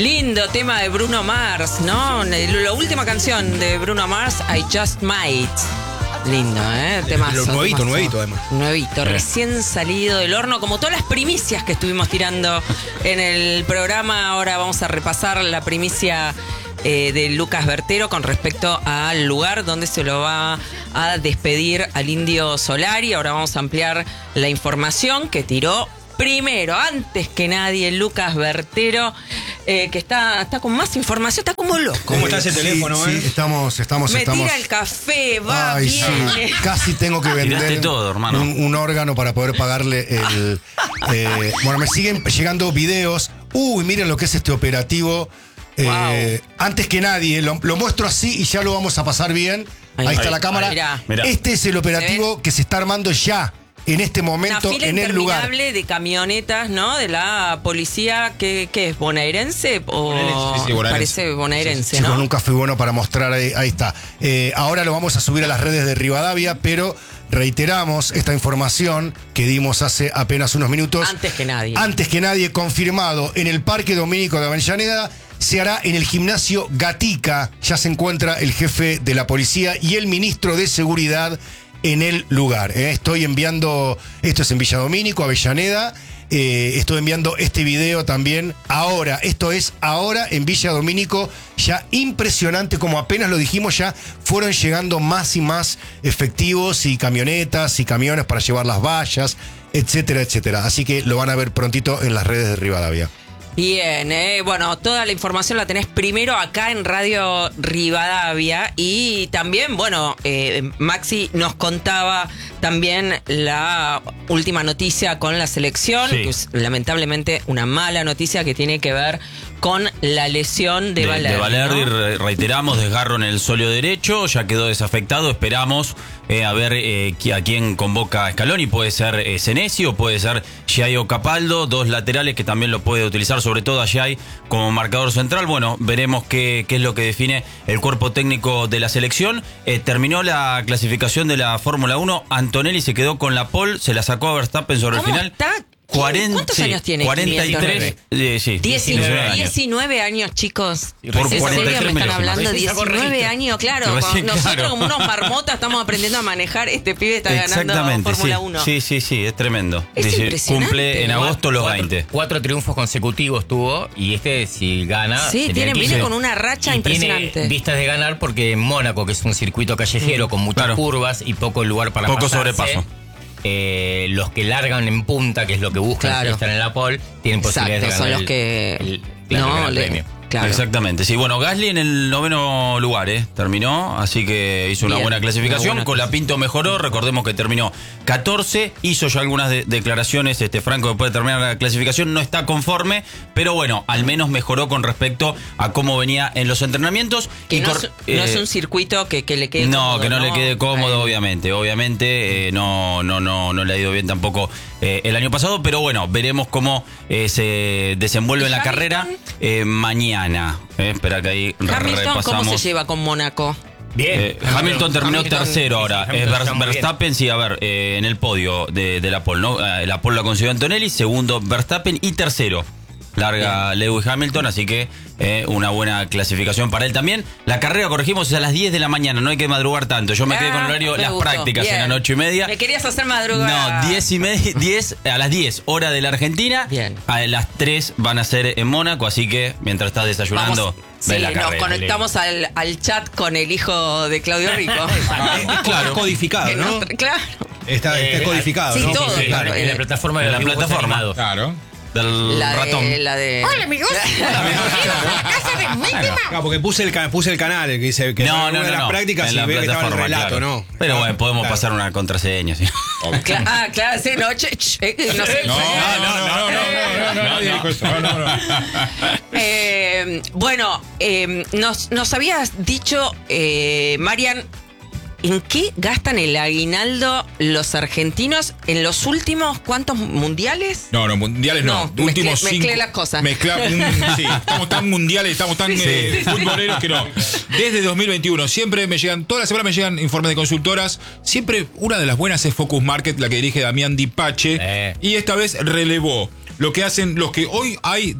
Lindo tema de Bruno Mars, ¿no? La última canción de Bruno Mars, I Just Might. Lindo, ¿eh? Temazo. Nuevito además. Nuevito, recién salido del horno, como todas las primicias que estuvimos tirando en el programa. Ahora vamos a repasar la primicia de Lucas Bertero con respecto al lugar donde se lo va a despedir al Indio Solari. Ahora vamos a ampliar la información que tiró primero, antes que nadie, Lucas Bertero, que está con más información, está como loco. ¿Cómo está ese teléfono, sí, estamos. Me tira el café, va, Ay, viene. sí. Casi tengo que vender todo, hermano. un órgano para poder pagarle el... bueno, me siguen llegando videos. Uy, miren lo que es este operativo. Wow. Antes que nadie, lo muestro así y ya lo vamos a pasar bien. Ahí está la cámara. Mirá. Este es el operativo que se está armando ya, en este momento, Una fila en el lugar. interminable de camionetas, ¿no? De la policía, ¿qué es? ¿Bonaerense? O Sí, bonaerense. parece bonaerense, Chicos, ¿no? nunca fui bueno para mostrar, ahí está. Ahora lo vamos a subir a las redes de Rivadavia, pero reiteramos esta información que dimos hace apenas unos minutos. Antes que nadie. Antes que nadie, confirmado en el Parque Domínico de Avellaneda. Se hará en el gimnasio Gatica. Ya se encuentra el jefe de la policía y el ministro de Seguridad en el lugar. Estoy enviando, esto es en Villa Domínico, Avellaneda. Estoy enviando este video también ahora. Esto es ahora en Villa Domínico. Ya impresionante, como apenas lo dijimos, ya fueron llegando más y más efectivos y camionetas y camiones para llevar las vallas, etcétera, etcétera. Así que lo van a ver prontito en las redes de Rivadavia. Bien, bueno, toda la información la tenés primero acá en Radio Rivadavia y también, bueno, Maxi nos contaba también la última noticia con la selección, que es lamentablemente una mala noticia que tiene que ver con la lesión de Valerdi. De Valerdi, ¿no? reiteramos, desgarro en el sóleo derecho, ya quedó desafectado, esperamos a ver a quién convoca Scaloni. Puede ser Senesi, puede ser Giai Capaldo, dos laterales que también lo puede utilizar, sobre todo a Giai como marcador central. Bueno, veremos qué es lo que define el cuerpo técnico de la selección. Terminó la clasificación de la Fórmula 1, Antonelli se quedó con la pole, se la sacó a Verstappen sobre el final. Está? ¿Cuántos años tiene? 43, sí. 19 años, chicos. Por ¿En serio 43 me están menos. hablando? 19 años, claro. Recién, Nosotros claro. como unos marmotas estamos aprendiendo a manejar. Este pibe está ganando Fórmula 1. Sí, es tremendo. Es impresionante. Cumple en agosto los 20. 4 triunfos consecutivos tuvo y si gana... Sí, viene con una racha impresionante. Tiene vistas de ganar porque en Mónaco, que es un circuito callejero con muchas curvas y poco lugar para poco pasarse, sobrepaso. Los que largan en punta, que es lo que buscan, estar en la pole, tienen posibilidades de ganar son los que el premio. Claro. Exactamente, sí. Bueno, Gasly en el 9º lugar, terminó, así que hizo una buena clasificación. Colapinto mejoró, recordemos que terminó 14, hizo ya algunas declaraciones, Franco, después de terminar la clasificación, no está conforme, pero bueno, al menos mejoró con respecto a cómo venía en los entrenamientos. Que no es un circuito que le quede cómodo. No, que no le quede cómodo, obviamente, no le ha ido bien tampoco el año pasado, pero bueno, veremos cómo se desenvuelve en la carrera mañana. Espera que ahí Hamilton, repasamos. ¿cómo se lleva con Mónaco? Bien. Hamilton terminó tercero ahora. Verstappen, sí, a ver, en el podio de la pole, ¿no? La pole la consiguió Antonelli, segundo Verstappen y tercero larga Lewis Hamilton, así que una buena clasificación para él también. La carrera, corregimos, es a las 10 de la mañana, no hay que madrugar tanto. Yo me quedé con el horario, las prácticas en las 8:30. ¿Me querías hacer madrugar? No, 10:30, a las 10, hora de la Argentina. Bien. A las 3 van a ser en Mónaco, así que mientras estás desayunando, ve la carrera. Nos conectamos al chat con el hijo de Claudio Rico. Claro, codificado, ¿no? Claro. Está codificado, sí, ¿no? todo. Claro, en la plataforma de la plataforma. Claro. Del ratón. Hola, amigos. Claro, porque puse el canal, que dice que No, una de las prácticas en y la ve que estaba el plataforma, relato, claro. ¿no? Pero bueno, podemos pasar una contraseña, ¿sí? Claro, sí, no, no sé. Nadie dijo eso. Bueno, nos habías dicho, Marian, ¿en qué gastan el aguinaldo los argentinos en los últimos cuántos mundiales? No, mundiales no. No, Últimos 5. mezclé las cosas. Sí, estamos tan mundiales, estamos tan futboleros que no. Desde 2021, siempre me llegan, toda la semana me llegan informes de consultoras. Siempre una de las buenas es Focus Market, la que dirige Damián Di Pace. Y esta vez relevó lo que hacen los que hoy hay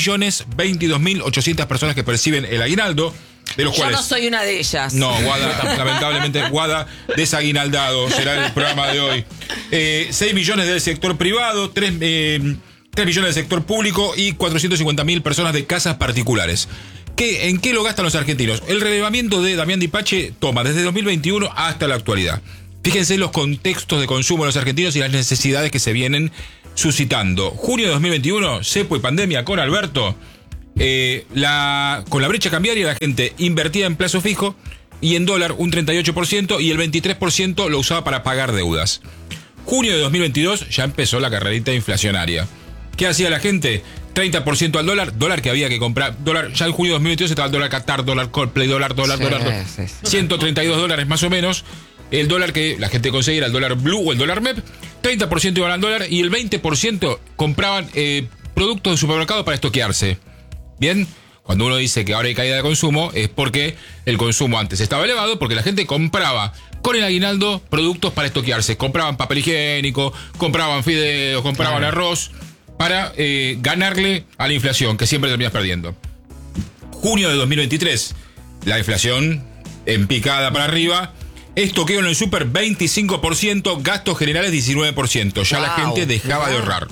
10.022.800 personas que perciben el aguinaldo, de los cuales... Yo no soy una de ellas. No, Guada, lamentablemente, Guada desaguinaldado será el programa de hoy. 6 millones del sector privado, 3 millones del sector público y 450.000 personas de casas particulares. ¿En qué lo gastan los argentinos? El relevamiento de Damián Dipache toma desde 2021 hasta la actualidad. Fíjense los contextos de consumo de los argentinos y las necesidades que se vienen suscitando. Junio de 2021, cepo y pandemia con Alberto. Con la brecha cambiaria la gente invertía en plazo fijo y en dólar un 38% y el 23% lo usaba para pagar deudas. Junio de 2022 ya empezó la carrerita inflacionaria. ¿Qué hacía la gente? 30% al dólar que había que comprar. Dólar, ya en junio de 2022 estaba el dólar Qatar, dólar Coldplay, dólar. Sí. 132 dólares más o menos. El dólar que la gente conseguía era el dólar blue o el dólar MEP. 30% iban al dólar y el 20% compraban productos de supermercado para estoquearse. Bien, cuando uno dice que ahora hay caída de consumo es porque el consumo antes estaba elevado, porque la gente compraba con el aguinaldo productos para estoquearse. Compraban papel higiénico, compraban fideos, compraban arroz para ganarle a la inflación, que siempre terminas perdiendo. Junio de 2023, la inflación en picada para arriba. Estoqueo en el súper 25%, gastos generales 19%. Ya la gente dejaba de ahorrar.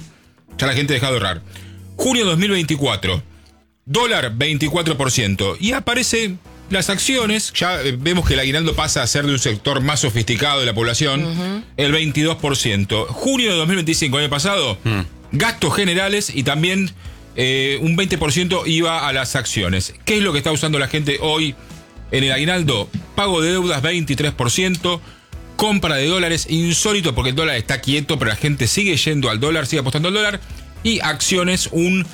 Junio de 2024, dólar 24%. Y aparecen las acciones. Ya vemos que el aguinaldo pasa a ser de un sector más sofisticado de la población. El 22%. Junio de 2025, el año pasado, gastos generales y también un 20% iba a las acciones. ¿Qué es lo que está usando la gente hoy en el aguinaldo? Pago de deudas 23%, compra de dólares, insólito porque el dólar está quieto, pero la gente sigue yendo al dólar, sigue apostando al dólar, y acciones un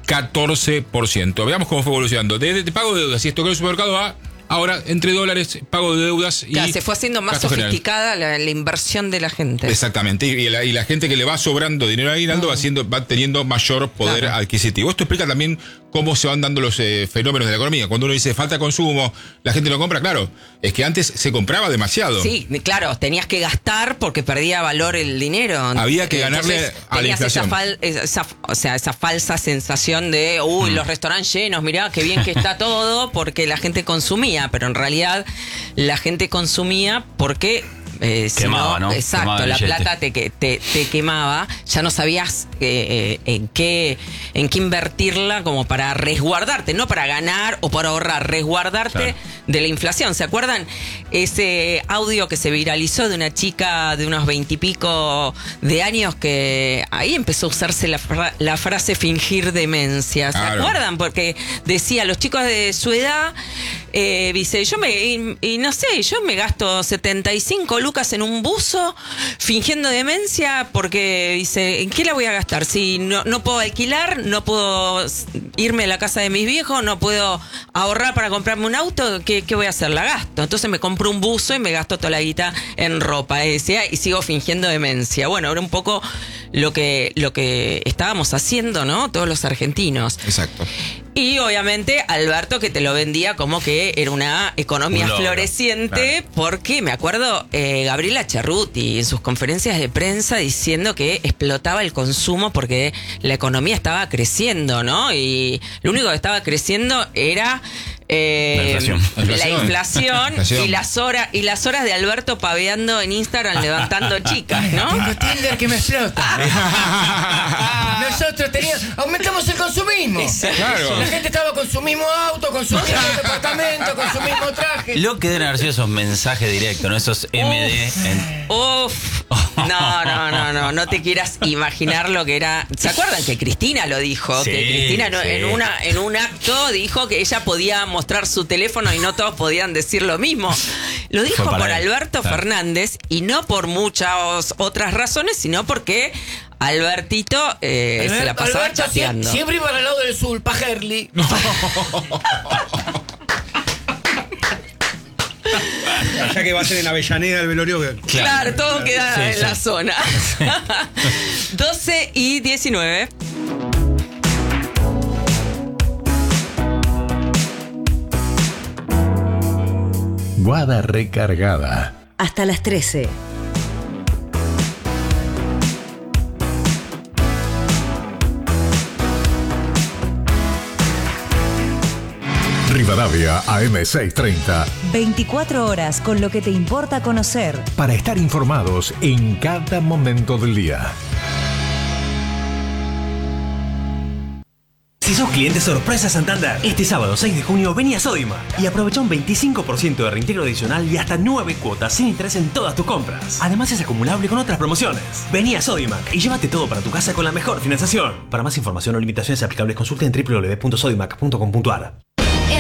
14%. Veamos cómo fue evolucionando. De pago de deudas y esto que el supermercado va ahora entre dólares, pago de deudas y... Claro, se fue haciendo más sofisticada la inversión de la gente. Exactamente, y la gente que le va sobrando dinero al aguinaldo va teniendo mayor poder adquisitivo. Esto explica también cómo se van dando los fenómenos de la economía. Cuando uno dice falta consumo, la gente no compra, claro, es que antes se compraba demasiado. Sí, claro, tenías que gastar porque perdía valor el dinero. Había que ganarle a la inflación. Esa falsa sensación de, los restaurantes llenos, mirá qué bien que está todo, porque la gente consumía, pero en realidad la gente consumía porque... quemaba, ¿no? Exacto, quemaba la plata te quemaba, ya no sabías en qué invertirla como para resguardarte, no para ganar o para ahorrar, resguardarte de la inflación. ¿Se acuerdan ese audio que se viralizó de una chica de unos 20 y pico de años que ahí empezó a usarse la frase fingir demencia? ¿Se acuerdan? Porque decía, los chicos de su edad, dice, yo me gasto 75 lucas en un buzo fingiendo demencia porque dice, ¿en qué la voy a gastar? Si no puedo alquilar, no puedo irme a la casa de mis viejos, no puedo ahorrar para comprarme un auto, ¿qué voy a hacer? La gasto. Entonces me compro un buzo y me gasto toda la guita en ropa, decía, y sigo fingiendo demencia. Bueno, era un poco lo que estábamos haciendo, ¿no? Todos los argentinos. Exacto. Y obviamente Alberto, que te lo vendía como que era una economía floreciente, porque me acuerdo Gabriela Cerruti en sus conferencias de prensa diciendo que explotaba el consumo porque la economía estaba creciendo, ¿no? Y lo único que estaba creciendo era la inflación y las horas de Alberto paveando en Instagram levantando chicas, ¿no? Tengo Tinder que me explota. Nosotros aumentamos el consumismo. Claro. La gente estaba con su mismo auto, con su mismo departamento, con su mismo traje. Lo que deben haber sido esos mensajes directos, ¿no? Esos MD. No te quieras imaginar lo que era. ¿Se acuerdan que Cristina lo dijo? Sí, que Cristina en un acto dijo que ella podía mostrar su teléfono y no todos podían decir lo mismo. Lo dijo por Alberto Fernández, y no por muchas otras razones, sino porque Albertito se la pasaba chateando. Siempre iba al lado del sur, Pajerli. Ya que va a ser en Avellaneda el velorio. Claro, todo queda en la zona. 12:19. Guada recargada. Hasta las 13. Rivadavia AM630. 24 horas con lo que te importa conocer. Para estar informados en cada momento del día. Si sos cliente sorpresa Santander, este sábado 6 de junio vení a Sodimac y aprovecha un 25% de reintegro adicional y hasta 9 cuotas sin interés en todas tus compras. Además es acumulable con otras promociones. Vení a Sodimac y llévate todo para tu casa con la mejor financiación. Para más información o limitaciones aplicables consulta en www.sodimac.com.ar.